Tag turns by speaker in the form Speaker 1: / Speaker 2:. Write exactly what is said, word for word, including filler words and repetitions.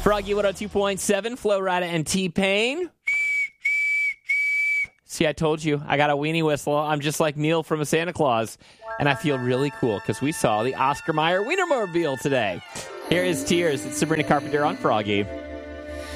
Speaker 1: Froggy one oh two point seven, Flo Rida and T-Pain. See, I told you, I got a weenie whistle. I'm just like Neil from a Santa Claus. And I feel really cool because we saw the Oscar Mayer Wienermobile today. Here is Tears. It's Sabrina Carpenter on Froggy.